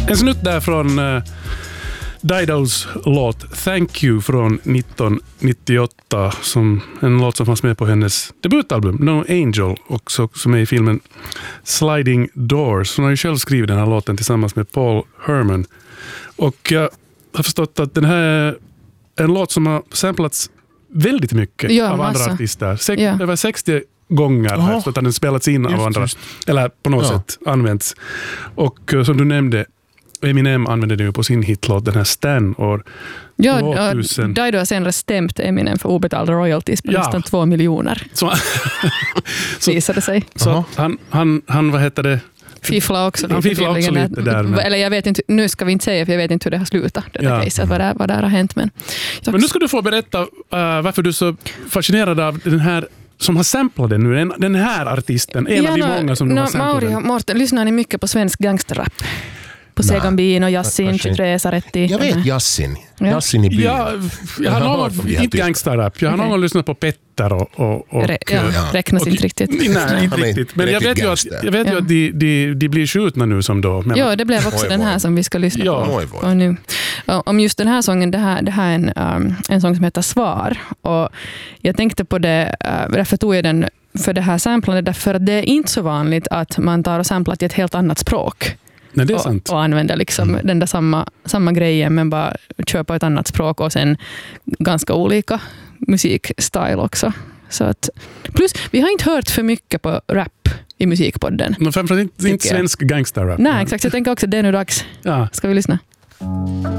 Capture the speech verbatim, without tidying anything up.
En snutt där från uh, Didos låt Thank You från nittonhundranittioåtta, som en låt som fanns med på hennes debutalbum No Angel, också, som är i filmen Sliding Doors. Hon har ju själv skrivit den här låten tillsammans med Paul Herman. Och jag har förstått att den här är en låt som har samplats väldigt mycket ja, av massa. andra artister. Sex, ja. Över sextio gånger har jag förstått att den spelats in av andra. Just. Eller på något ja. sätt använts. Och uh, som du nämnde, Eminem använde det ju på sin hitlåt, den här Stan år ja, tvåtusen. Ja, Dido har senare stämt Eminem för obetalda royalties på ja. nästan två miljoner. Så, så, visade sig. Så han, han, han, vad heter det? Fiffla också han lite. Fiffla också lite där. Men. Eller jag vet inte, nu ska vi inte säga för jag vet inte hur det har slutat. Det ja. caset, vad, det, vad det har hänt. Men, men nu ska du få berätta uh, varför du är så fascinerad av den här som har samplat den nu, den här artisten, en ja, av de no, många som no, har samplat Mauri den. och Morten, lyssnar ni mycket på svensk gangsterrap? På Segan Bin och Jassin, tjugotre Saretti. Jag vet Jassin. Ja. Jassin i byn. Ja, jag har någon, inte gangsterrap. Jag har okay. någon lyssnat på Petter och... och, och Re, ja, ja. Räknas och, inte riktigt. Nej, inte riktigt. Men jag vet ju att, jag vet ju ja. att de, de, de blir skjutna nu som då. Men ja, det blev också den här som vi ska lyssna ja. på. Och nu. Om just den här sången, det här, det här är en, um, en sång som heter Svar. Och jag tänkte på det, uh, därför tog jag den för det här samplandet, därför att det är inte så vanligt att man tar och samplar till ett helt annat språk. Nej, det är sant. Och, och använder liksom mm. den där samma, samma grejen men bara kör på ett annat språk och sen ganska olika musikstil också. Så att, plus, vi har inte hört för mycket på rap i musikpodden. Men framförallt inte, inte svensk gangsterrap. Nej, exakt. Jag tänker också att det är nu dags. Ja. Ska vi lyssna?